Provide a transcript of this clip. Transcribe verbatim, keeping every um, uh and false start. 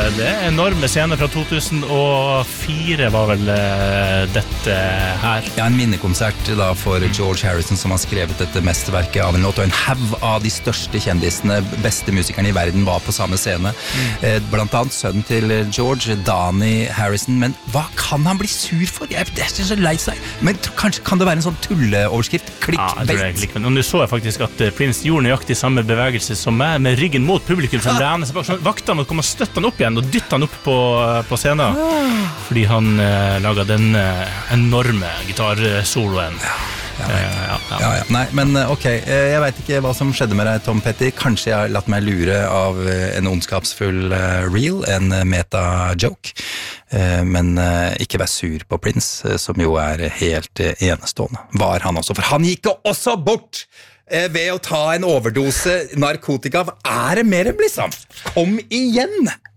det er enorme scener fra to tusen og fire var vel uh, dette her. Ja, en minnekonsert da for George Harrison som har skrevet dette mesterverket av en låt, og en haug av de største kjendisene, beste musikerne i verden var på samme scene. Mm. Eh, blant annet sønnen til George, Dhani Harrison, men hva kan han bli sur for? Jeg er så lei seg. Men kanskje kan det være en sånn tulleoverskrift? Clickbait? Ja, og nå så jeg faktisk at Prince gjorde nøyaktig samme bevegelse som meg, med ryggen mot publikum som lener seg bak, så vakta han å komme og støtte han opp igjen og dytte han opp på, på scenen fordi han eh, laget den eh, enorme gitarsoloen. Ja, ja, ja, ja, ja. Nei, men ok, jeg vet ikke hva som skjedde med deg, Tom Petty. Kanskje jeg har latt meg lure av en ondskapsfull uh, reel, en meta-joke, uh, men uh, ikke vær sur på Prince, uh, som jo er helt uh, enestående. Var han også, for han gikk også bort uh, ved å ta en overdose narkotika. Er det mer enn liksom? Om igjen!